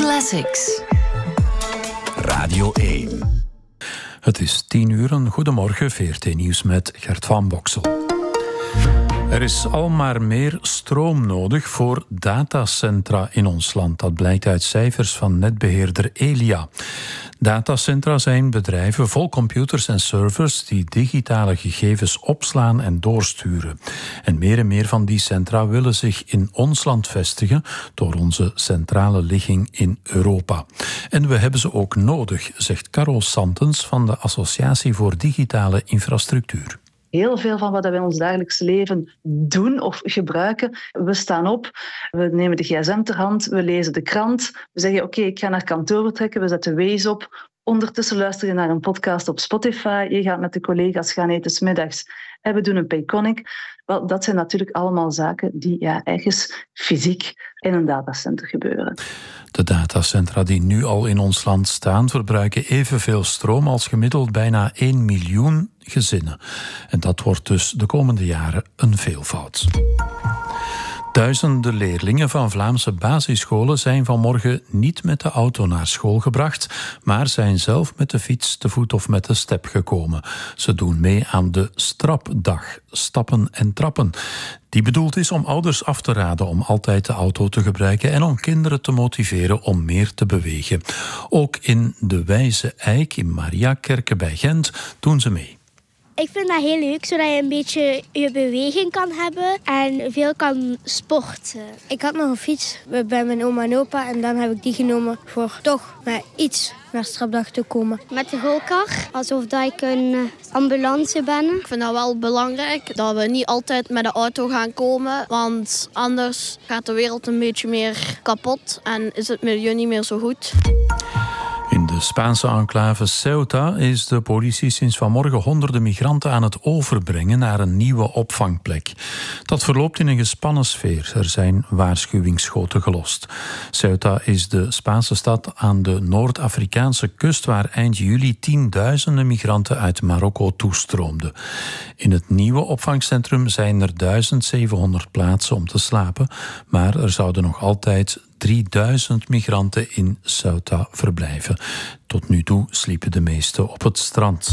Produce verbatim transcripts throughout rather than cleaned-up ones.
Classics. Radio één. Het is tien uur, een goedemorgen, V R T Nieuws met Gert van Boksel. Er is al maar meer stroom nodig voor datacentra in ons land. Dat blijkt uit cijfers van netbeheerder Elia. Datacentra zijn bedrijven vol computers en servers die digitale gegevens opslaan en doorsturen. En meer en meer van die centra willen zich in ons land vestigen door onze centrale ligging in Europa. En we hebben ze ook nodig, zegt Carol Santens van de Associatie voor Digitale Infrastructuur. Heel veel van wat we in ons dagelijks leven doen of gebruiken, we staan op, we nemen de gsm ter hand, we lezen de krant, we zeggen oké, okay, ik ga naar kantoor vertrekken, we zetten Waze op. Ondertussen luister je naar een podcast op Spotify, je gaat met de collega's gaan eten 's middags en we doen een Payconic. Wel, dat zijn natuurlijk allemaal zaken die ja, ergens fysiek in een datacenter gebeuren. De datacentra die nu al in ons land staan verbruiken evenveel stroom als gemiddeld bijna één miljoen gezinnen. En dat wordt dus de komende jaren een veelvoud. Duizenden leerlingen van Vlaamse basisscholen zijn vanmorgen niet met de auto naar school gebracht, maar zijn zelf met de fiets, te voet of met de step gekomen. Ze doen mee aan de Strapdag, stappen en trappen. Die bedoeld is om ouders af te raden om altijd de auto te gebruiken en om kinderen te motiveren om meer te bewegen. Ook in de Wijze Eik in Mariakerke bij Gent doen ze mee. Ik vind dat heel leuk, zodat je een beetje je beweging kan hebben en veel kan sporten. Ik had nog een fiets bij mijn oma en opa en dan heb ik die genomen voor toch met iets naar Strapdag te komen. Met de rolkar, alsof dat ik een ambulance ben. Ik vind dat wel belangrijk, dat we niet altijd met de auto gaan komen, want anders gaat de wereld een beetje meer kapot en is het milieu niet meer zo goed. In de Spaanse enclave Ceuta is de politie sinds vanmorgen honderden migranten aan het overbrengen naar een nieuwe opvangplek. Dat verloopt in een gespannen sfeer. Er zijn waarschuwingsschoten gelost. Ceuta is de Spaanse stad aan de Noord-Afrikaanse kust waar eind juli tienduizenden migranten uit Marokko toestroomden. In het nieuwe opvangcentrum zijn er duizend zevenhonderd plaatsen om te slapen, maar er zouden nog altijd drieduizend migranten in Ceuta verblijven. Tot nu toe sliepen de meesten op het strand.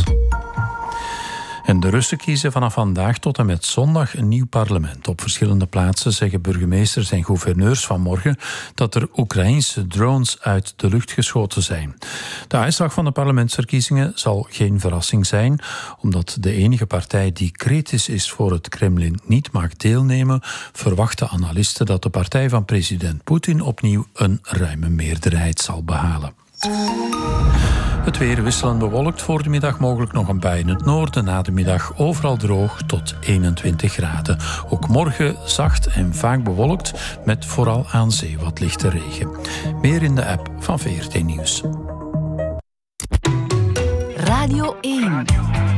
En de Russen kiezen vanaf vandaag tot en met zondag een nieuw parlement. Op verschillende plaatsen zeggen burgemeesters en gouverneurs vanmorgen dat er Oekraïense drones uit de lucht geschoten zijn. De uitslag van de parlementsverkiezingen zal geen verrassing zijn, omdat de enige partij die kritisch is voor het Kremlin niet mag deelnemen, verwachten analisten dat de partij van president Poetin opnieuw een ruime meerderheid zal behalen. Het weer wisselend bewolkt, voor de middag mogelijk nog een bui in het noorden. Na de middag overal droog tot eenentwintig graden. Ook morgen zacht en vaak bewolkt, met vooral aan zee wat lichte regen. Meer in de app van V R T Nieuws. Radio één.